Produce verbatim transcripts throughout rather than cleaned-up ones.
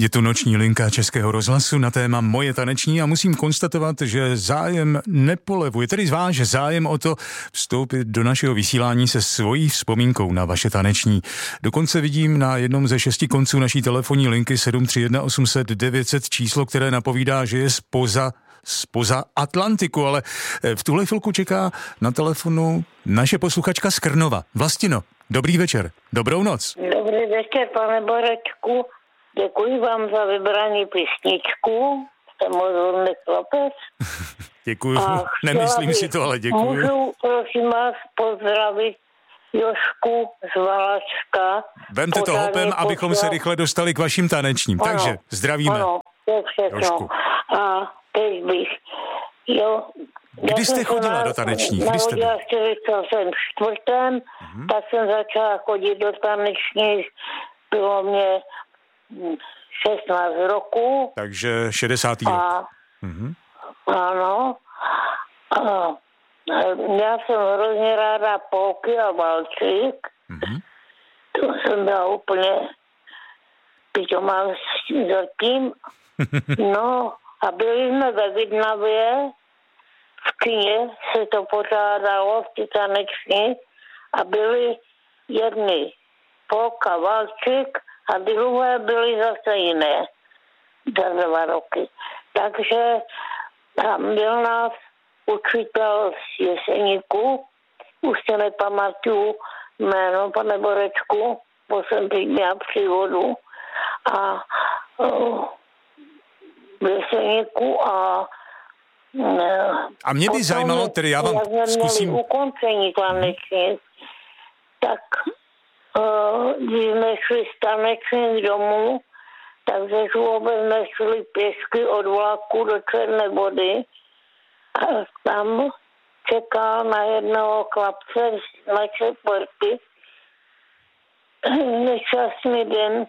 Je tu noční linka Českého rozhlasu na téma Moje taneční a musím konstatovat, že zájem nepolevuje, tedy váš zájem o to vstoupit do našeho vysílání se svojí vzpomínkou na vaše taneční. Dokonce vidím na jednom ze šesti konců naší telefonní linky sedm tři jedna osm set devět set číslo, které napovídá, že je spoza spoza Atlantiku, ale v tuhle chvilku čeká na telefonu naše posluchačka z Krnova. Vlastino, dobrý večer, dobrou noc. Dobrý večer, pane Borečku. Děkuji vám za vybraní písničku. Jste můj chlapec. Děkuji, nemyslím si to, ale děkuji. Můžu, prosím vás, pozdravit Jožku z Valašska. Vemte to hopem, poslal... abychom se rychle dostali k vašim tanečním. Ano, takže zdravíme. Ano, to je všechno. Jožku. A teď bych, jo... Kdy jste chodila na, do tanečních? Kdy jste byla? Narodila jsem v čtvrtém, mm-hmm. tak jsem začala chodit do tanečních, bylo mě šestnáct roků. Takže šedesátý rok. A, mm-hmm. Ano. A, já jsem hrozně ráda polky a valčík. Mm-hmm. To jsem byla úplně pitomá zatím. No a byli jsme ve Vidnavě, v kyně se to pořádalo v ty taneční a byly jedny polka, valčík a druhé byly zase jiné za dva roky. Takže tam byl nás učitel z Jeseníku, už se nepamatuju jméno, pane Borečku, bo jsem teď měla příhodu a uh, v Jeseníku a A mě by zajímalo, tedy já vám zkusím... Jak ukončení taneční, tak uh, když jsme šli z tanečních domů, takže vůbec jsme šli pěšky od vlaku do Černé Vody a tam čekal na jednoho chlapce na čtvrtky nešťastný den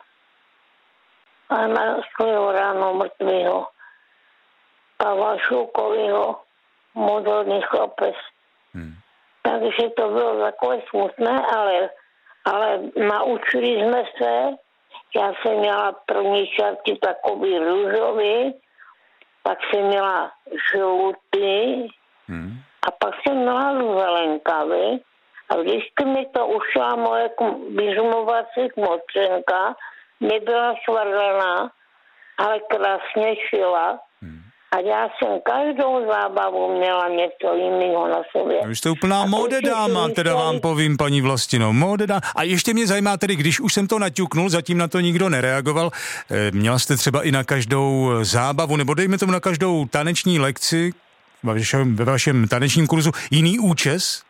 a našli ho ráno mrtvýho. Pavel Šulkovýho, moderní chlapec. Hmm. Takže to bylo takové smutné, ale, ale naučili jsme se. Já jsem měla první šaty takový růžový, pak jsem měla žlutý hmm. a pak jsem měla zelenkavý. A vždycky mi to ušla moje vyzumovací kmotřenka, nebyla švarlená, ale krásně šila. Hmm. A já jsem každou zábavu měla něco jiného na sobě. Vy jste úplná módedáma, teda vám povím, paní Vlastino, módedáma. A ještě mě zajímá tedy, když už jsem to naťuknul, zatím na to nikdo nereagoval, měla jste třeba i na každou zábavu, nebo dejme tomu na každou taneční lekci, ve vašem, ve vašem tanečním kurzu, jiný účes?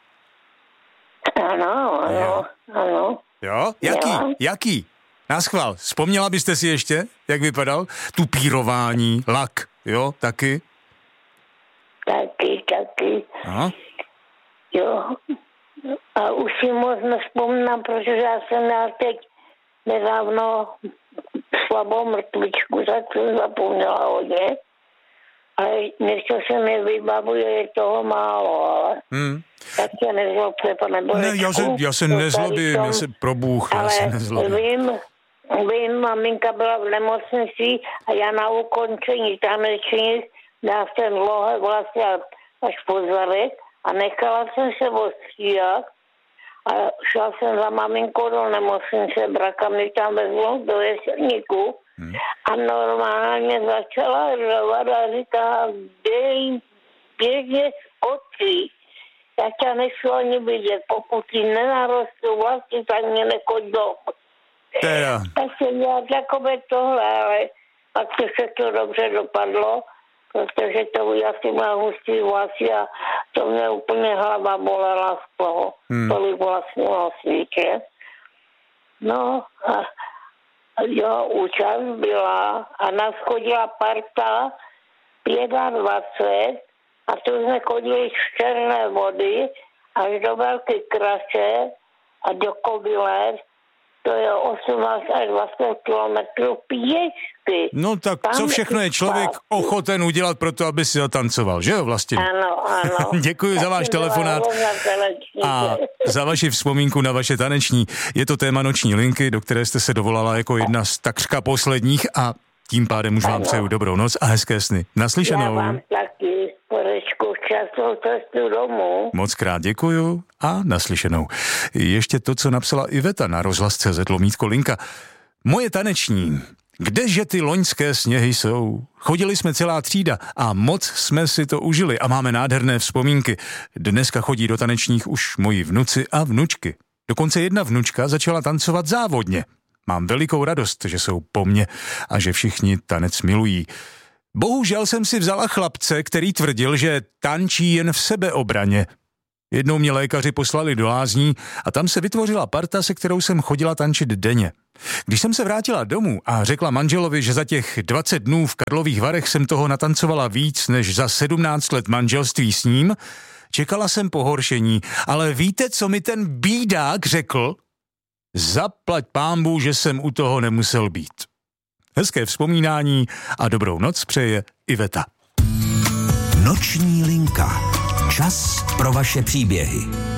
Ano, ano, jo. ano. Jo? Jaký? Jo. Jaký? Naschvál, vzpomněla byste si ještě, jak vypadal? Tupírování, lak. Jo, taky? Taky, taky. Aha. Jo. A už si moc nespomínám, protože já jsem měl teď nedávno slabou mrtvičku, tak jsem zapomněla hodně. Ale něco se mi vybavuje, je toho málo, ale... Hmm. Tak se nezlobte, pane Borečku. Ne, já se, já se nezlobím, já se probůh, já se nezlobím. Vím, Vím, maminka byla v nemocnici a já na ukončení tanečních dal jsem dlouhé vlasy až po zadek a nechala jsem se ostříhat a šla jsem za maminkou do nemocnice, braka mi tam vezlo do Jeseníku hmm. a normálně začala řovat a říká, dej běžně z očí. Já tě nešlo ani vidět, pokud ti nenarostou vlasy, tak mě nechoď domů. Teda. Tak jsem dělala takové tohle, ale pak to se to dobře dopadlo, protože to asi má hustý vlasy a to mě úplně hlava bolela z toho, hmm. tolik vlastně na světě. No a jo, účast byla a nás chodila parta dvacet pět a to jsme chodili z Černé Vody až do Velké Kraše a do Kobylet. To je osmnáct až dvacet kilometrů pěšky. No tak tam co všechno je člověk ochoten udělat pro to, aby si zatancoval, že jo, vlastně? Ano, ano. Děkuji za váš telefonát a za vaši vzpomínku na vaše taneční. Je to téma noční linky, do které jste se dovolala jako jedna z takřka posledních a tím pádem už vám ano. přeju dobrou noc a hezké sny. Naslyšenou. Já vám taky sporečku včasnou cestu domů. Moc krát děkuju a naslyšenou. Ještě to, co napsala Iveta na rozhlas tečka cé zet lomítko linka. Moje taneční. Kdeže ty loňské sněhy jsou? Chodili jsme celá třída a moc jsme si to užili a máme nádherné vzpomínky. Dneska chodí do tanečních už moji vnuci a vnučky. Dokonce jedna vnučka začala tancovat závodně. Mám velikou radost, že jsou po mně a že všichni tanec milují. Bohužel jsem si vzala chlapce, který tvrdil, že tančí jen v sebeobraně. Jednou mě lékaři poslali do lázní a tam se vytvořila parta, se kterou jsem chodila tančit denně. Když jsem se vrátila domů a řekla manželovi, že za těch dvacet dnů v Karlových Varech jsem toho natancovala víc než za sedmnáct let manželství s ním, čekala jsem pohoršení, ale víte, co mi ten bídák řekl? Zaplať pánbůh, že jsem u toho nemusel být. Hezké vzpomínání a dobrou noc přeje Iveta. Noční linka. Čas pro vaše příběhy.